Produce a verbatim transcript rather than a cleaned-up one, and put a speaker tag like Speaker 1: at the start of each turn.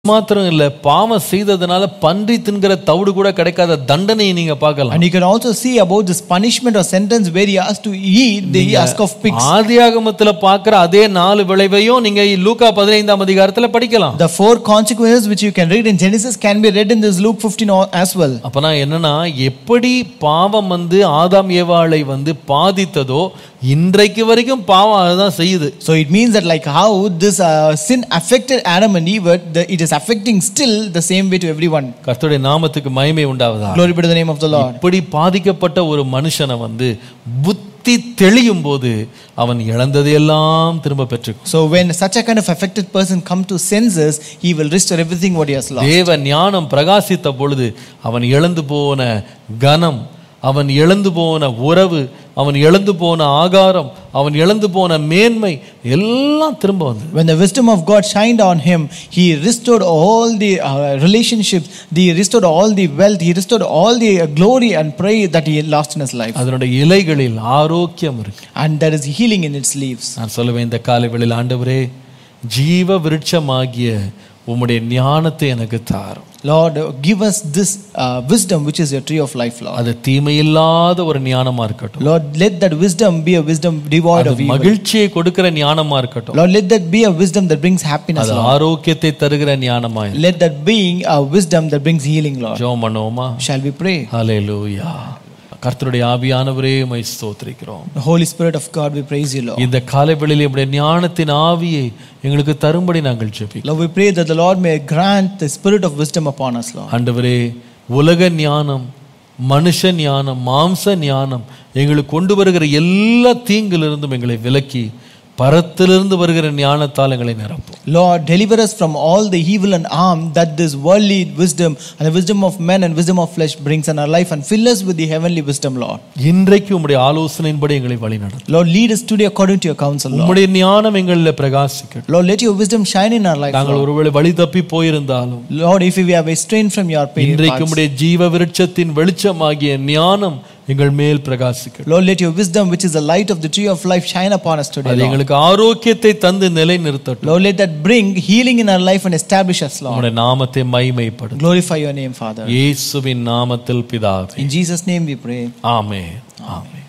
Speaker 1: மாத்திரம் இல்ல, பாவம் செய்ததனால பன்றி தின்கிற தவிடு கூட கிடைக்காத தண்டனையை நீங்க பார்க்கலாம்.
Speaker 2: And you can also see about this punishment or sentence where he has to eat the husk of pigs.
Speaker 1: ஆதியாகமத்துல பார்க்கிற அதே நாலு விளைவையும் நீங்க லூக்கா பதினைந்தாம் அதிகாரத்துல படிக்கலாம்.
Speaker 2: The four consequences which you can read in Genesis can be read in this Luke fifteen as well.
Speaker 1: அப்பனா என்னன்னா, எப்படி பாவம் வந்து ஆதாம் ஏவாளை வந்து பாதித்ததோ இன்றைக்கு வரைக்கும் பாவம் அதுதான் செய்யுது.
Speaker 2: So it means that like how this uh, sin affected Adam and Eve, the, it is affecting still the same way to everyone.
Speaker 1: கர்த்தருடைய நாமத்துக்கு மகிமை உண்டாவதாக.
Speaker 2: Glory be to the name of the Lord.
Speaker 1: இப்படி பாதிக்கப்பட்ட ஒரு மனுஷனை வந்து புத்தி தெளியும் போது அவன் இழந்ததையெல்லாம் திரும்ப பெற்றுக்கும்.
Speaker 2: So when such a kind of affected person come to senses, he will restore everything what he has lost.
Speaker 1: தேவ ஞானம் பிரகாசித்த பொழுது அவன் இழந்து போன கனம், அவன் இழந்து போன உறவு, அவன் இழந்து போன ஆகாரம், அவன் இழந்து போன மேன்மை எல்லாம் திரும்ப வந்தது.
Speaker 2: When the wisdom of God shined on him, he restored all the uh, relationships, he restored all the wealth, he restored all the uh, glory and praise that he had lost in his life.
Speaker 1: அதனுடைய இலைகளில் ஆரோக்கியம் இருக்கு.
Speaker 2: And there is healing in its leaves.
Speaker 1: நான் சொல்லுவேன், இந்த காலை வேளையில் ஆண்டவரே, ஜீவ விருட்சமாகிய உம்முடைய ஞானத்தை எனக்கு தாரும்.
Speaker 2: Lord, give us this uh, wisdom which is your tree of life, Lord.
Speaker 1: அது தீமையில்லாத ஒரு ஞானமா இருக்கட்டும்.
Speaker 2: Lord, let that wisdom be a wisdom devoid of evil.
Speaker 1: மகிழ்ச்சியை கொடுக்கிற ஞானமா இருக்கட்டும்.
Speaker 2: Lord, let that be a wisdom that brings happiness,
Speaker 1: அது
Speaker 2: Lord.
Speaker 1: ஆரோக்கியத்தை தருகிற ஞானமா இருக்கட்டும்.
Speaker 2: Let that be a wisdom that brings healing, Lord.
Speaker 1: ஜெபம் பண்ணுவோமா?
Speaker 2: Shall we pray?
Speaker 1: ஹல்லேலூயா. கர்த்தருடைய ஆவியானவரே உம்மை ஸ்தோத்திரிக்கிறோம்.
Speaker 2: The Holy Spirit of God, we praise you, Lord.
Speaker 1: இந்த காலை வேளையிலே உம்முடைய ஞானத்தின் ஆவியை எங்களுக்கு தரும்படி நாங்கள் ஜெபிக்கிறோம்.
Speaker 2: Lord, we pray that the Lord may grant the spirit of wisdom upon us, Lord.
Speaker 1: ஆண்டவரே, உலக ஞானம், மனுஷ ஞானம், மாம்ச ஞானம் எங்களுக்கு கொண்டு வருகிற எல்லா தீங்கிலிருந்தும் எங்களை விலக்கி பரத்திலிருந்து வருகிற ஞானத்தால் எங்களை நிரப்பும்.
Speaker 2: Lord, deliver us from all the evil and harm that this worldly wisdom and the wisdom of men and wisdom of flesh brings in our life, and fill us with the heavenly wisdom, Lord.
Speaker 1: இன்றைக்கு உம்முடைய ஆலோசனையின்படி எங்களை வழிநடத்தும்.
Speaker 2: Lord, lead us today according to your counsel, Lord.
Speaker 1: உம்முடைய ஞானம் எங்களில் பிரகாசிக்கட்டும்.
Speaker 2: Lord, let your wisdom shine in our life,
Speaker 1: நாங்கள்
Speaker 2: Lord.
Speaker 1: ஒருவேளை வழி தப்பி போயிருந்தாலும்,
Speaker 2: Lord, if we have strayed from your path,
Speaker 1: இன்றைக்கு உம்முடைய ஜீவ விருட்சத்தின் வெளிச்சமாகிய ஞானம் எங்கள் மேல் பிரகாசிக்கட்டும்.
Speaker 2: Lord, let your wisdom which is the light of the tree of life shine upon us today,
Speaker 1: அது
Speaker 2: Lord.
Speaker 1: எங்களுக்கு ஆரோக்கியத்தை தந்து நிலை நிறுத்தட்டும்.
Speaker 2: Lord, let that bring healing in our life and establish us, Lord.
Speaker 1: உம்முடைய நாமத்தை மகிமைப்படுத்தும்.
Speaker 2: Glorify your name, Father.
Speaker 1: இயேசுவின் நாமத்தில் பிதாவே.
Speaker 2: In Jesus' name we pray.
Speaker 1: Amen. Amen.